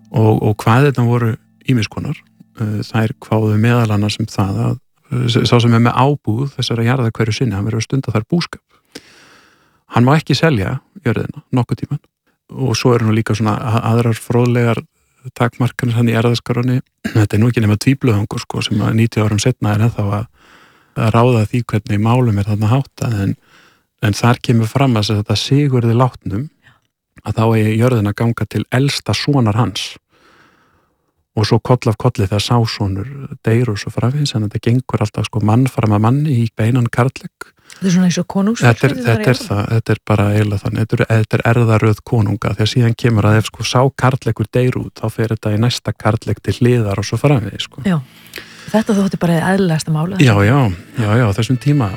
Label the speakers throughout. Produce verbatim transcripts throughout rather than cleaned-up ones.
Speaker 1: og, og hvað þetta voru ýmiskonar. Þær kváðu meðal annars um það að sá sem er með ábúð þessara jarða hverju sinni, hann verður að stunda þar búskap. Hann má ekki selja jörðina nokkuð tíman og svo eru nú líka svona aðrar fróðlegar takmarkanir hann í jarðaskránni. Þetta er nú ekki nema tvíblöðungur sko, sem að níutíu árum setna er ennþá að, að ráða því hvernig málum er þarna háttað en, en þar kemur fram að þetta Sigurði látnum að þá er jörðina að ganga til elsta sonar hans og svo koll af kolli þegar sásonur deyr og svo frafins, en þetta gengur alltaf sko mann fram að manni í beinan karllegg.
Speaker 2: Þetta er svona eins og konungs.
Speaker 1: Þetta er, þetta er það, þetta er bara eiginlega þannig, þetta er, þetta er erðaröð konunga, þegar síðan kemur að ef sko sá karlleggur deyr út, þá fer þetta í næsta karllegg til hliðar og svo frafins sko.
Speaker 2: Já, þetta þótti bara eðlilegasta máli.
Speaker 1: Já, já, já, já, þessum tíma.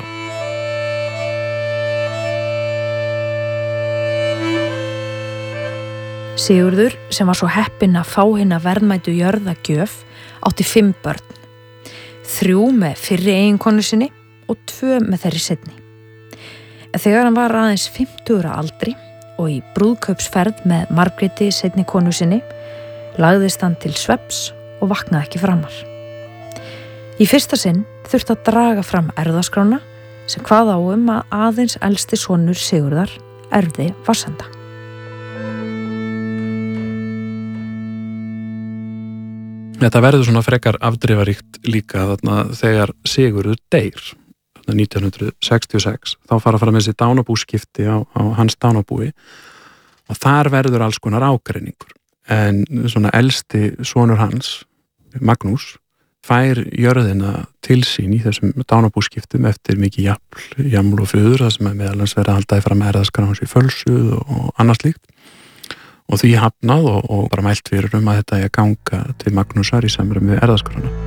Speaker 2: Sigurður, sem var svo heppinn að fá hina verðmætu jörðagjöf, átti fimm börn. Þrjú með fyrri eiginkonu sinni og tvö með þeirri seinni. Þegar hann var aðeins fimmtugra aldri og í brúðkaupsferð með Margréti seinni konu sinni, lagðist hann til svefns og vaknaði ekki framar. Í fyrsta sinn þurfti að draga fram erfðaskrána sem kvað á um að aðeins elsti sonur Sigurðar erfði Vatnsenda.
Speaker 1: Þetta verður svona frekar afdrifaríkt líka þarna þegar Sigurður deyr þarna nítján hundruð sextíu og sex, þá fara fram þessi dánabúskipti á, á hans dánabúi og þar verður alls konar ágreiningur en svona elsti sonur hans, Magnús, fær jörðina til sín í þessum dánabúskiptum eftir mikið jafl, jaml og föður, það sem er meðal annars verið að halda fram erfðaskrá hans í fölsuð og, og annað slíkt. Og því hafnað og, og bara mælt fyrir um að þetta er að ganga til Magnúsar í samræmi við erfðaskrána.